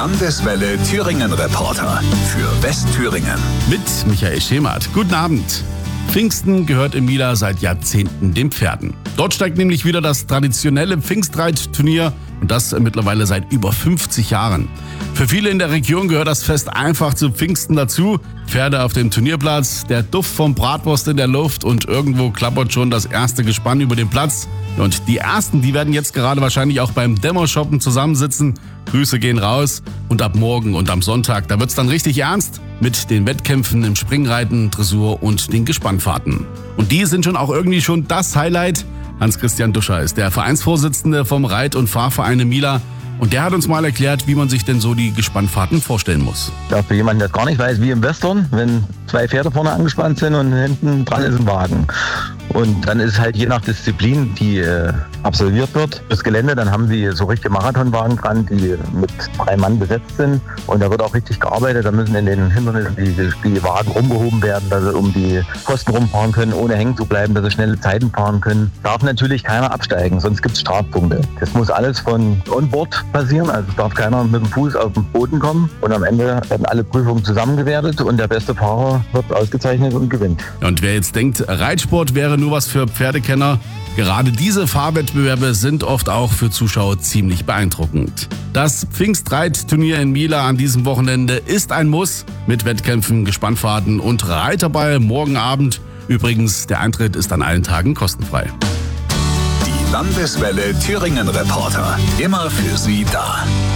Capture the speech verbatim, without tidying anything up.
Landeswelle Thüringen Reporter für Westthüringen. Mit Michael Schemert. Guten Abend. Pfingsten gehört in Mila seit Jahrzehnten den Pferden. Dort steigt nämlich wieder das traditionelle Pfingstreitturnier und das mittlerweile seit über fünfzig Jahren. Für viele in der Region gehört das Fest einfach zu Pfingsten dazu. Pferde auf dem Turnierplatz, der Duft vom Bratwurst in der Luft und irgendwo klappert schon das erste Gespann über den Platz. Und die Ersten, die werden jetzt gerade wahrscheinlich auch beim Dämmershoppen zusammensitzen. Grüße gehen raus und ab morgen und am Sonntag, da wird's dann richtig ernst mit den Wettkämpfen im Springreiten, Dressur und den Gespannfahrten. Und die sind schon auch irgendwie schon das Highlight. Hans-Christian Duscher ist der Vereinsvorsitzende vom Reit- und Fahrverein in Mila. Und der hat uns mal erklärt, wie man sich denn so die Gespannfahrten vorstellen muss. Ja, für jemanden, der es gar nicht weiß, wie im Western, wenn zwei Pferde vorne angespannt sind und hinten dran ist ein Wagen. Und dann ist halt je nach Disziplin, die äh, absolviert wird, das Gelände, dann haben sie so richtige Marathonwagen dran, die mit drei Mann besetzt sind. Und da wird auch richtig gearbeitet. Da müssen in den Hindernissen die, die Wagen rumgehoben werden, dass sie um die Posten rumfahren können, ohne hängen zu bleiben, dass sie schnelle Zeiten fahren können. Darf natürlich keiner absteigen, sonst gibt es Strafpunkte. Das muss alles von Onboard passieren, also darf keiner mit dem Fuß auf den Boden kommen. Und am Ende werden alle Prüfungen zusammengewertet und der beste Fahrer wird ausgezeichnet und gewinnt. Und wer jetzt denkt, Reitsport wäre nur was für Pferdekenner, gerade diese Fahrwettbewerbe sind oft auch für Zuschauer ziemlich beeindruckend. Das Pfingstreitturnier in Mila an diesem Wochenende ist ein Muss mit Wettkämpfen, Gespannfahrten und Reiterball morgen Abend. Übrigens, der Eintritt ist an allen Tagen kostenfrei. Die Landeswelle Thüringen Reporter, immer für Sie da.